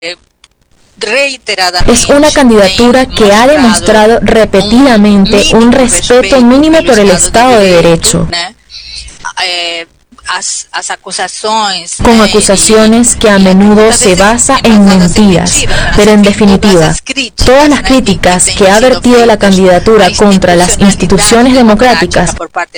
Es una candidatura que ha demostrado repetidamente un respeto mínimo por el Estado de Derecho, con acusaciones que a menudo se basan en mentiras, pero en definitiva, todas las críticas que ha vertido la candidatura contra las instituciones democráticas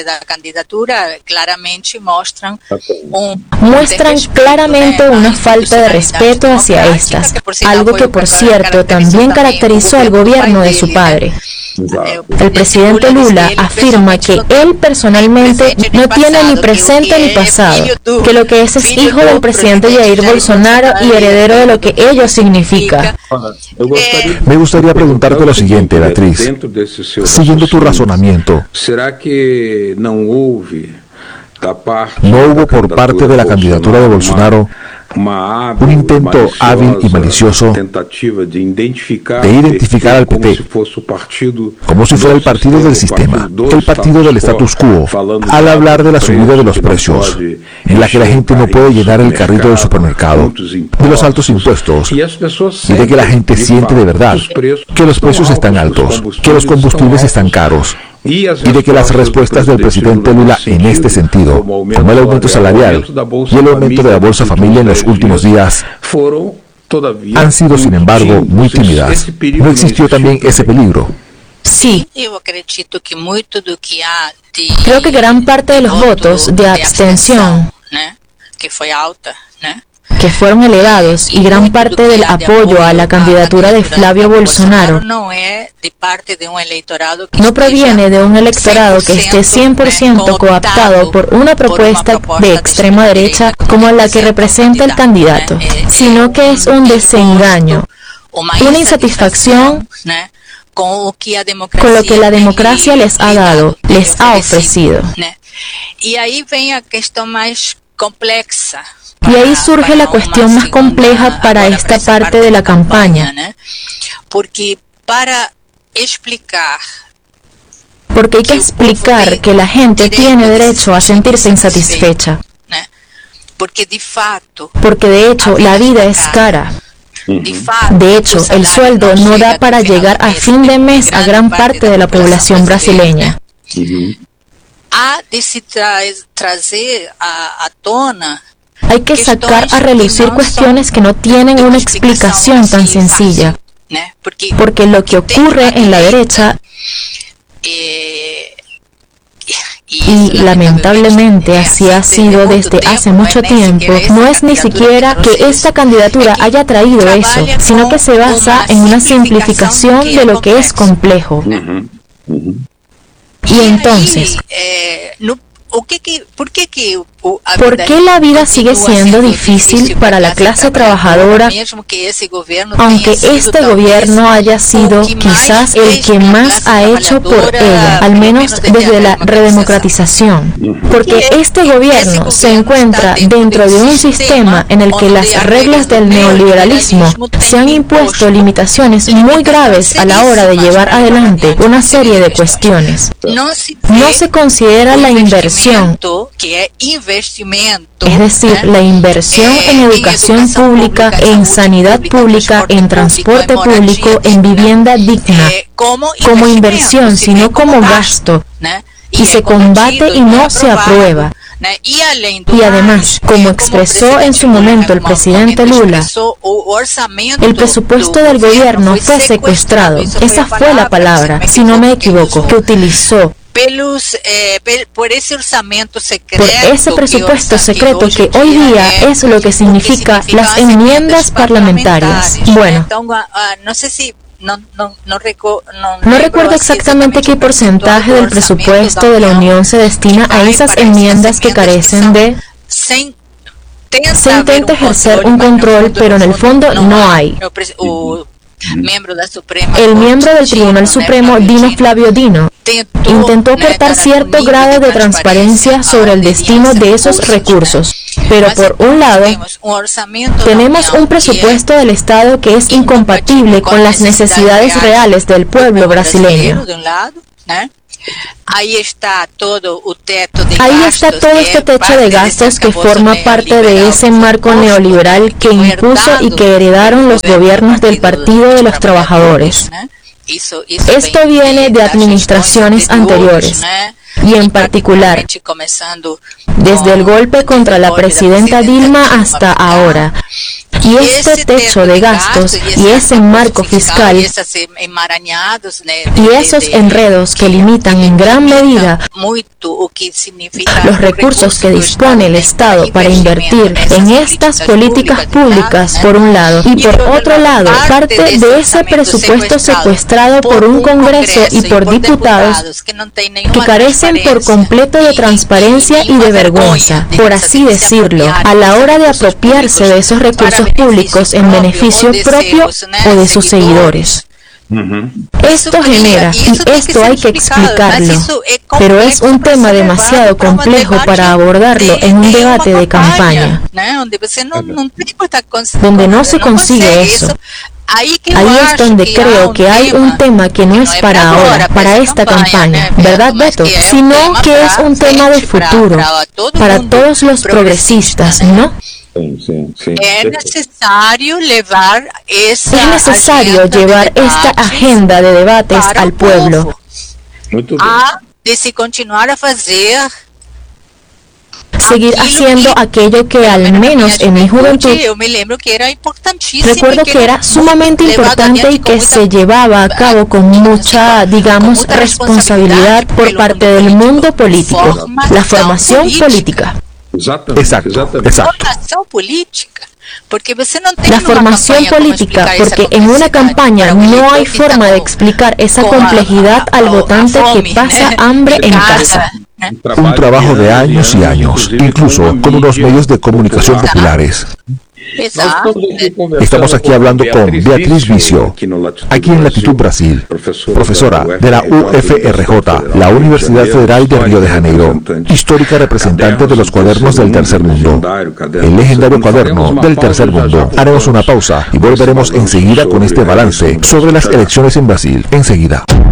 muestran claramente una falta de respeto hacia estas, algo que por cierto también caracterizó al gobierno de su padre. El presidente Lula afirma que él personalmente no tiene ni presente ni pasado, que lo que es hijo del presidente Jair Bolsonaro y heredero de lo que ello significa. Me gustaría preguntarte lo siguiente, Beatriz. Siguiendo tu razonamiento, ¿no hubo por parte de la candidatura de Bolsonaro un intento hábil y malicioso de identificar al PP como si fuera el partido del sistema, el partido del status quo, al hablar de la subida de los precios, en la que la gente no puede llenar el carrito del supermercado, de los altos impuestos, y de que la gente siente de verdad que los precios están altos, que los combustibles están caros, y de que las respuestas del presidente Lula en este sentido, como el aumento salarial y el aumento de la Bolsa Familia en los últimos días, han sido, sin embargo, muy tímidas. ¿No existió también ese peligro? Sí. Creo que gran parte de los votos de abstención, que fueron elevados, y gran parte del apoyo a la candidatura de Flavio Bolsonaro no proviene de un electorado que esté 100% cooptado por una propuesta de extrema derecha como la que representa el candidato, sino que es un desengaño, una insatisfacción con lo que la democracia les ha dado, les ha ofrecido. Y ahí viene la cuestión más compleja. Y ahí surge la cuestión más compleja para esta parte de la campaña. Porque hay que explicar que la gente tiene derecho a sentirse insatisfecha. Porque de hecho la vida es cara. De hecho, el sueldo no da para llegar a fin de mes a gran parte de la población brasileña. Hay que sacar a relucir cuestiones que no tienen una explicación tan sencilla, porque lo que ocurre en la derecha, y lamentablemente así ha sido desde hace mucho tiempo, no es ni siquiera que esta candidatura haya traído eso, sino que se basa en una simplificación de lo que es complejo. Y entonces, ¿por qué la vida sigue siendo difícil para la clase trabajadora, aunque este gobierno haya sido quizás el que más ha hecho por ella, al menos desde la redemocratización? Porque este gobierno se encuentra dentro de un sistema en el que las reglas del neoliberalismo se han impuesto limitaciones muy graves a la hora de llevar adelante una serie de cuestiones. No se considera la inversión, es decir, la inversión en educación pública, en sanidad pública, en transporte público, en vivienda digna, como inversión, sino como gasto, y se combate y no se aprueba. Y además, como expresó en su momento el presidente Lula, el presupuesto del gobierno fue secuestrado. Esa fue la palabra, si no me equivoco, que utilizó. Por ese presupuesto secreto que hoy día es lo que significa las enmiendas parlamentarias. Bueno, no recuerdo exactamente qué porcentaje del presupuesto de la Unión se destina a esas enmiendas que carecen de... Se intenta ejercer un control, pero en el fondo no hay. El miembro del Tribunal Supremo, Dino Flavio Dino, intentó aportar cierto grado de transparencia sobre el destino de esos recursos, pero por un lado, tenemos un presupuesto del Estado que es incompatible con las necesidades reales del pueblo brasileño. Ahí está todo este techo de gastos que forma parte de ese marco neoliberal que impuso y que heredaron los gobiernos del Partido de los Trabajadores. Esto viene de administraciones anteriores, y en particular, desde el golpe contra la presidenta Dilma hasta ahora. Y este techo de gastos y ese marco fiscal y esos enredos que limitan en gran medida los recursos que dispone el Estado para invertir en estas políticas públicas por un lado, y por otro lado parte de ese presupuesto secuestrado por un Congreso y por diputados que carecen por completo de transparencia y de vergüenza, por así decirlo, a la hora de apropiarse de esos recursos públicos en beneficio propio o de sus seguidores. Esto genera, y esto hay que explicarlo, pero es un tema demasiado complejo para abordarlo en un debate de campaña, donde no se consigue eso. Ahí es donde creo que hay un tema que no es para ahora, para esta campaña, ¿verdad, Beto? Sino que es un tema de futuro, para todos los progresistas, ¿no? Es necesario llevar esta agenda de debates al pueblo. De se continuar a seguir haciendo aquello que al menos en mi juventud recuerdo que era sumamente importante y que se llevaba a cabo con mucha, digamos, responsabilidad por parte del mundo político, la formación política. Exacto. La formación política, porque en una campaña no hay forma de explicar esa complejidad al votante que pasa hambre en casa. Un trabajo de años y años, incluso con unos medios de comunicación populares. Estamos aquí hablando con Beatriz Vicio, aquí en Latitud Brasil, profesora de la UFRJ, la Universidad Federal de Río de Janeiro, histórica representante de los cuadernos del Tercer Mundo, el legendario cuaderno del Tercer Mundo. Haremos una pausa y volveremos enseguida con este balance sobre las elecciones en Brasil. Enseguida.